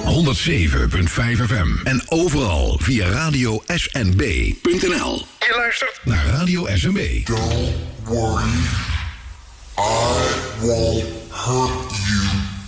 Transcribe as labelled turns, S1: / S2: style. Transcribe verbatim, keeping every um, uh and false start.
S1: honderdzeven komma vijf F M. En overal via radio s n b punt n l. Je luistert naar Radio S N B.
S2: Don't worry, I won't hurt